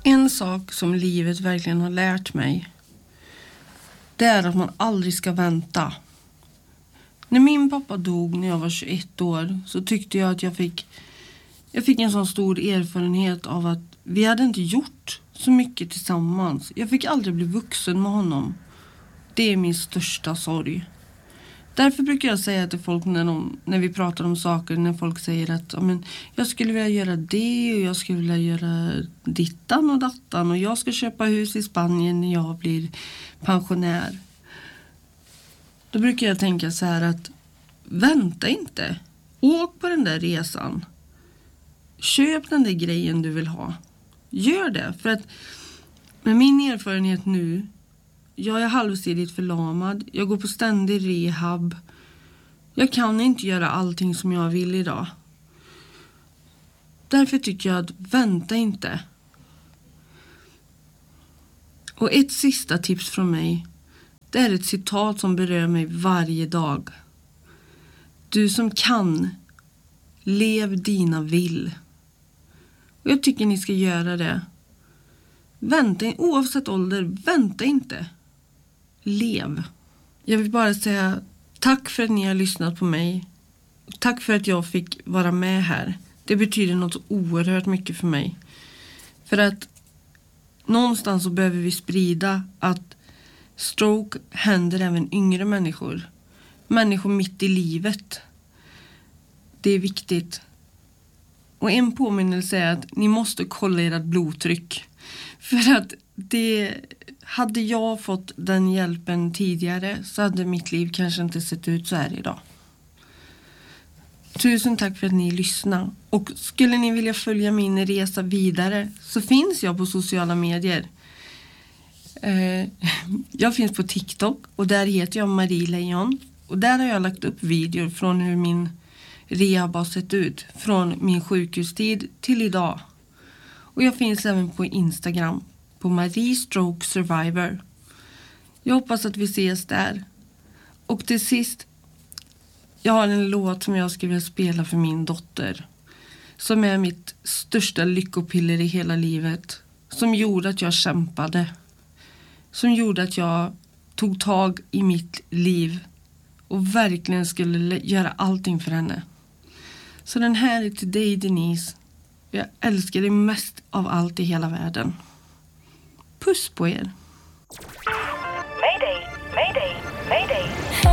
En sak som livet verkligen har lärt mig, det är att man aldrig ska vänta. När min pappa dog när jag var 21 år så tyckte jag att jag fick en sån stor erfarenhet av att vi hade inte gjort så mycket tillsammans. Jag fick aldrig bli vuxen med honom. Det är min största sorg. Därför brukar jag säga till folk när vi pratar om saker, när folk säger att jag skulle vilja göra det och jag skulle vilja göra dittan och dattan och jag ska köpa hus i Spanien när jag blir pensionär. Då brukar jag tänka så här att vänta inte. Åk på den där resan. Köp den där grejen du vill ha. Gör det. För att med min erfarenhet nu, jag är halvsidigt förlamad. Jag går på ständig rehab. Jag kan inte göra allting som jag vill idag. Därför tycker jag att vänta inte. Och ett sista tips från mig. Det är ett citat som berör mig varje dag. Du som kan, lev dina vill. Och jag tycker ni ska göra det. Vänta, oavsett ålder, vänta inte. Lev. Jag vill bara säga tack för att ni har lyssnat på mig. Tack för att jag fick vara med här. Det betyder något oerhört mycket för mig. För att någonstans så behöver vi sprida att stroke händer även yngre människor. Människor mitt i livet. Det är viktigt. Och en påminnelse är att ni måste kolla ert blodtryck. För att hade jag fått den hjälpen tidigare så hade mitt liv kanske inte sett ut så här idag. Tusen tack för att ni lyssnar. Och skulle ni vilja följa min resa vidare så finns jag på sociala medier. Jag finns på TikTok och där heter jag Marie Lejon. Och där har jag lagt upp videor från hur min rehab har sett ut. Från min sjukhustid till idag. Och jag finns även på Instagram. På Marie Stroke Survivor. Jag hoppas att vi ses där. Och till sist. Jag har en låt som jag skulle vilja spela för min dotter. Som är mitt största lyckopiller i hela livet. Som gjorde att jag kämpade. Som gjorde att jag tog tag i mitt liv. Och verkligen skulle göra allting för henne. Så den här är till dig, Denise. Jag älskar dig mest av allt i hela världen. Puss på er.